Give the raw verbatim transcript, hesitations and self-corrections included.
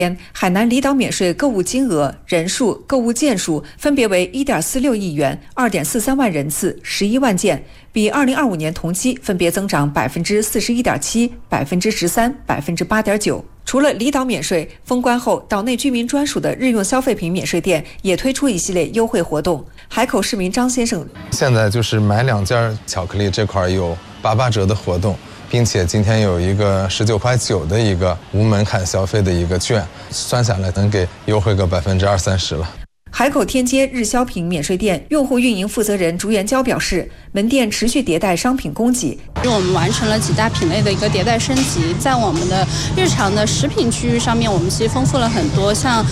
海南离岛免税购物金额、人数、购物件数分别为 一点四六亿元、二点四三万人次、十一万件，比二零二五年同期分别增长百分之四十一点七、百分之十三、百分之八点九。除了离岛免税，封关后岛内居民专属的日用消费品免税店也推出一系列优惠活动。海口市民张先生， 现在就是买两件巧克力这块有八八折的活动，并且今天有一个十九块九的一个无门槛消费的一个券，算下来能给优惠个百分之二三十了。 海口天街日销品免税店用户运营负责人朱元娇表示，门店持续迭代商品供给， 我们完成了几大品类的一个迭代升级，在我们的日常的食品区域上面，我们其实丰富了很多，像